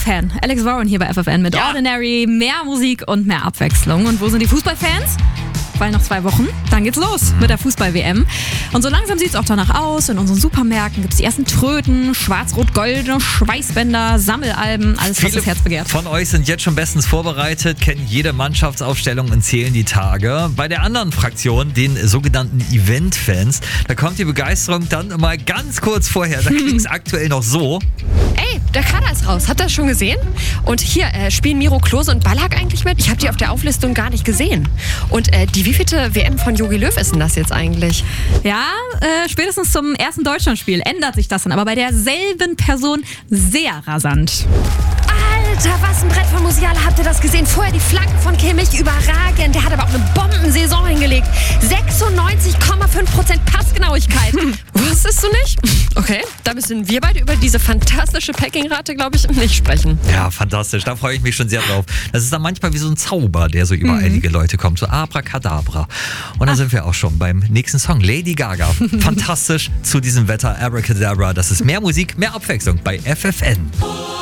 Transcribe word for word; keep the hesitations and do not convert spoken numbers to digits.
Fußballfan. Alex Warren hier bei F F N mit Ja. Ordinary, mehr Musik und mehr Abwechslung. Und wo sind die Fußballfans? Weil noch zwei Wochen, dann geht's los mit der Fußball-W M. Und so langsam sieht's auch danach aus. In unseren Supermärkten gibt's die ersten Tröten, schwarz-rot-goldene Schweißbänder, Sammelalben, alles, was Viele das Herz begehrt. von euch sind jetzt schon bestens vorbereitet, kennen jede Mannschaftsaufstellung und zählen die Tage. Bei der anderen Fraktion, den sogenannten Event-Fans, da kommt die Begeisterung dann mal ganz kurz vorher. Da klingt's aktuell noch so. Ey, der Kader ist raus. Habt ihr das schon gesehen? Und hier, äh, spielen Miro Klose und Ballack eigentlich mit? Ich habe die auf der Auflistung gar nicht gesehen. Und äh, die wievielte W M von Jogi Löw ist denn das jetzt eigentlich? Ja, äh, spätestens zum ersten Deutschlandspiel ändert sich das dann, aber bei derselben Person sehr rasant. Alter, was ein Brett von Musiala. Habt ihr das gesehen? Vorher die Flanken von Kimmich, überragend. Der hat aber auch eine Bombensaison hingelegt. sechsundneunzig Komma fünf Prozent Passgenauigkeit. Wusstest du nicht? Okay, da müssen wir beide über diese fantastische Packing-Rate, glaube ich, nicht sprechen. Ja, fantastisch. Da freue ich mich schon sehr drauf. Das ist dann manchmal wie so ein Zauber, der so über Mhm. einige Leute kommt. So Abracadabra. Und da sind wir auch schon beim nächsten Song. Lady Gaga. Fantastisch zu diesem Wetter. Abracadabra. Das ist mehr Musik, mehr Abwechslung bei F F N.